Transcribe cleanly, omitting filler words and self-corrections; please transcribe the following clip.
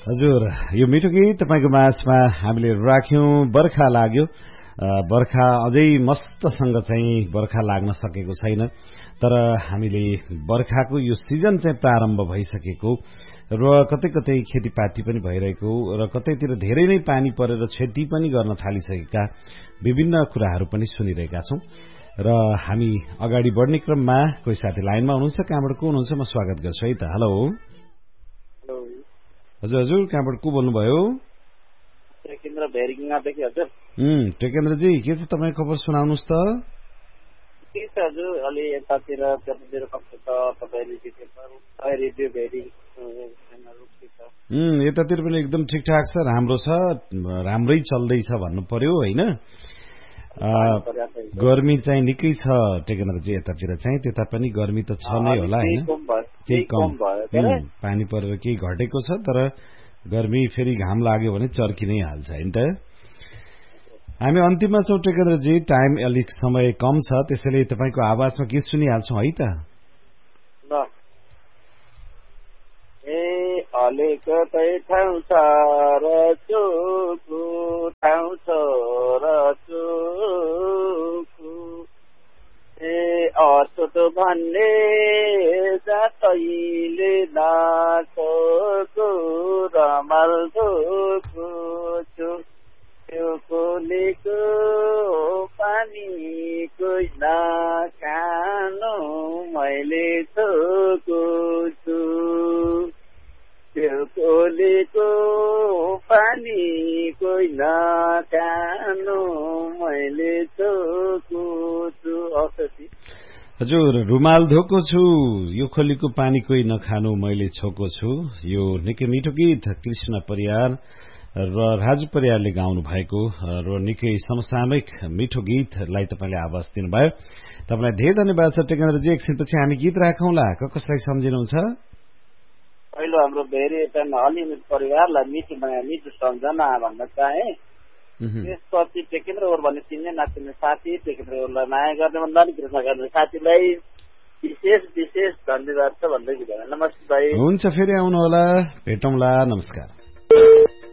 हजुर, यो मिठो गीत तपाईको माझमा हामीले राख्यौं। बर्खा लाग्यो, बर्खा अझै मस्तसँग चाहिँ बर्खा लाग्न सकेको छैन, तर हामीले बर्खाको यो सिजन चाहिँ प्रारम्भ भइसकेको र कतै कतै खेतीपाती पनि भइरहेको र कतैतिर धेरै नै पानी परेर क्षति पनि गर्न थालिसकेका विभिन्न कुराहरू पनि सुनिरहेका छौं। र हामी अगाडि बढ्ने क्रममा कोही साथी लाइनमा हुनुहुन्छ, कहाँबाट को हुनुहुन्छ म स्वागत गर्छु है त। हेलो हजुर, हजुर कहाँबाट को बोल्नुभयो? टेकेन्द्र भेरिङादेखि हजुर। टेकेन्द्रजी, के छ तपाईको खबर सुनाउनुस् त? के छ हजुर, अलि यतातिर त्यतातिर कस्तो छ तपाईहरु रेडियो भेरिङ यतातिर पनि एकदम ठिकठाक छ, राम्रो छ, राम्रै चल्दैछ भन्नु पर्यो हैन। गर्मी चाहिँ निकै छ टेकेन्द्रजी, यतातिर चाहिँ त्यता पनि गर्मी त छ नै होला हैन, केही कम पानी परेर केही घटेको छ, तर गर्मी फेरि घाम लाग्यो भने चर्की नै हाल्छ हैन त। हामी अन्तिममा छौं टेकेन्द्रजी, टाइम अलिक समय कम छ, त्यसैले तपाईको आवाजमा गीत सुनिहाल्छौं है त। अलिकतै ठाउँ छ र चोखो ठाउँ छ र चोखो अछुत भन्ने जातैले नाचको रमाल धोको छु त्यो कोलेको पानीको नखानु मैले छोको छु त्यो कोलेको पानीको नखानु मैले छोको छु। औषधि हजुर, रुमाल धोको छु, यो खोलीको पानी कोही नखानु मैले छोको छु। यो निकै मिठो गीत कृष्ण परियार र राजु परियारले गाउनु भएको र निकै समसामयिक मिठो गीतलाई तपाईले आवाज दिनुभयो। तपाईलाई धेरै धन्यवाद छ टेकेन्द्रजी। एकछिनपछि हामी गीत राखौँला, कसलाई सम्झिनुहुन्छ? पहिलो हाम्रो भेरी एफएम अलिमिट परिवारलाई मिठो सम्झना भन्न चाहे। त्यसपछि टेकेन्द्र ओर भन्ने चिन्ने नचिन्ने साथी, टेकेन्द्र ओरलाई माया गर्ने भन्दा नि कृष्ण गर्ने साथीलाई विशेष विशेष धन्यवाद छ भन्दै। नमस्ते भाइ। हुन्छ, फेरि आउनु होला, भेटौँला, नमस्कार।